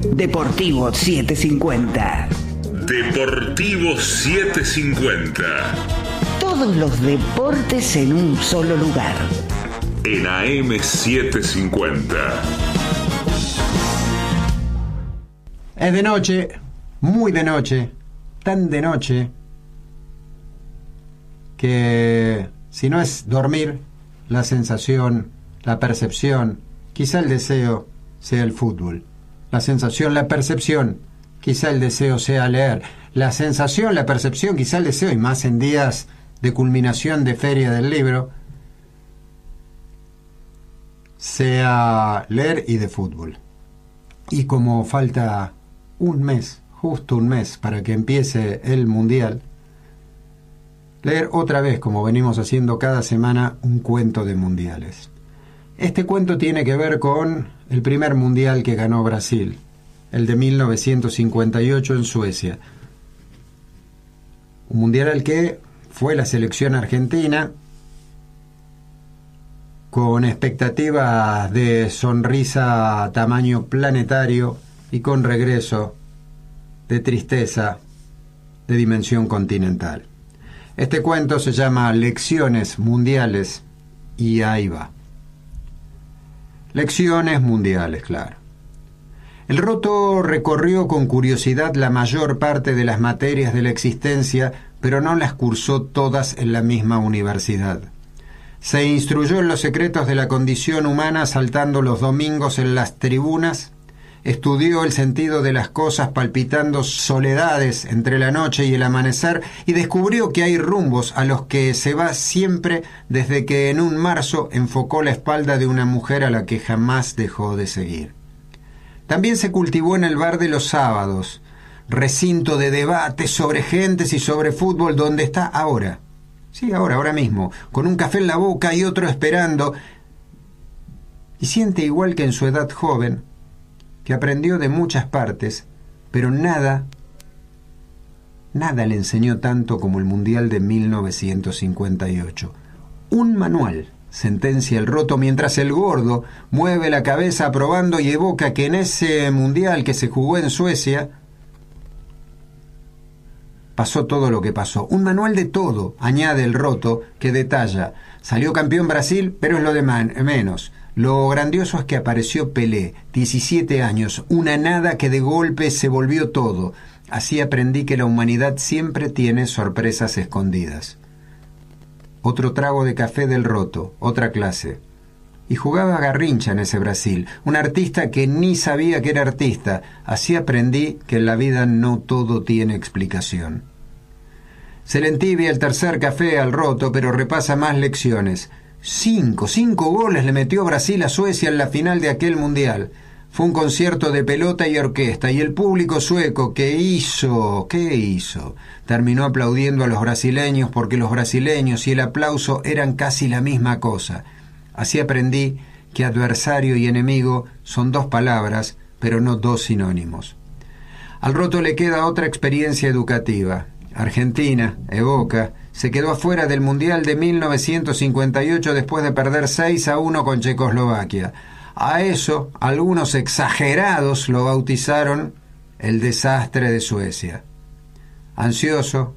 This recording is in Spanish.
Deportivo 750. Deportivo 750. Todos los deportes en un solo lugar. En AM 750. Es de noche, muy de noche, tan de noche, que si no es dormir, la sensación, la percepción, quizá el deseo sea el fútbol. La sensación, la percepción, quizá el deseo sea leer. La sensación, la percepción, quizá el deseo, y más en días de culminación de Feria del Libro, sea leer y de fútbol. Y como falta un mes, justo un mes, para que empiece el Mundial, leer otra vez, como venimos haciendo cada semana, un cuento de mundiales. Este cuento tiene que ver con el primer mundial que ganó Brasil, el de 1958 en Suecia. Un mundial al que fue la selección argentina, con expectativas de sonrisa a tamaño planetario y con regreso de tristeza de dimensión continental. Este cuento se llama Lecciones Mundiales y ahí va. Lecciones mundiales, claro. El roto recorrió con curiosidad la mayor parte de las materias de la existencia, pero no las cursó todas en la misma universidad. Se instruyó en los secretos de la condición humana saltando los domingos en las tribunas, estudió el sentido de las cosas palpitando soledades entre la noche y el amanecer y descubrió que hay rumbos a los que se va siempre desde que en un marzo enfocó la espalda de una mujer a la que jamás dejó de seguir. También se cultivó en el bar de los sábados, recinto de debates sobre gentes y sobre fútbol donde está ahora. Sí, ahora mismo, con un café en la boca y otro esperando, y siente igual que en su edad joven, que aprendió de muchas partes, pero nada le enseñó tanto como el Mundial de 1958. Un manual, sentencia el roto, mientras el gordo mueve la cabeza aprobando y evoca que en ese Mundial que se jugó en Suecia pasó todo lo que pasó. Un manual de todo, añade el roto, que detalla. Salió campeón Brasil, pero es lo de menos. Lo grandioso es que apareció Pelé, 17 años, una nada que de golpe se volvió todo. Así aprendí que la humanidad siempre tiene sorpresas escondidas. Otro trago de café del roto, otra clase. Y jugaba Garrincha en ese Brasil, un artista que ni sabía que era artista. Así aprendí que en la vida no todo tiene explicación. Se le entibia el tercer café al roto, pero repasa más lecciones. Cinco goles le metió Brasil a Suecia en la final de aquel mundial. Fue un concierto de pelota y orquesta, y el público sueco, ¿qué hizo? Terminó aplaudiendo a los brasileños porque los brasileños y el aplauso eran casi la misma cosa. Así aprendí que adversario y enemigo son dos palabras, pero no dos sinónimos. Al roto le queda otra experiencia educativa. Argentina, evoca, se quedó afuera del Mundial de 1958 después de perder 6-1 con Checoslovaquia. A eso, algunos exagerados lo bautizaron el desastre de Suecia. Ansioso,